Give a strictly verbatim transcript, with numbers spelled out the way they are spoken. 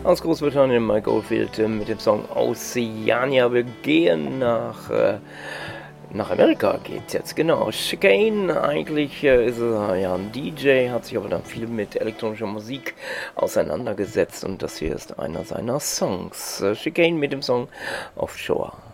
Aus Großbritannien Mike Oldfield äh, mit dem Song Oceania. Wir gehen nach, äh, nach Amerika geht's jetzt, genau. Chicane, eigentlich äh, ist er ja ein D J, hat sich aber dann viel mit elektronischer Musik auseinandergesetzt und das hier ist einer seiner Songs. Äh, Chicane mit dem Song Offshore.